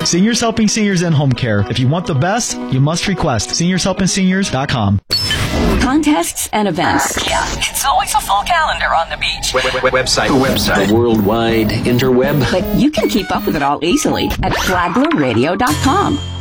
Seniors Helping Seniors in Home Care. If you want the best, you must request seniorshelpingseniors.com. Contests and events. Yeah, it's always a full calendar on the beach. Website. The worldwide interweb. But you can keep up with it all easily at flaglerradio.com.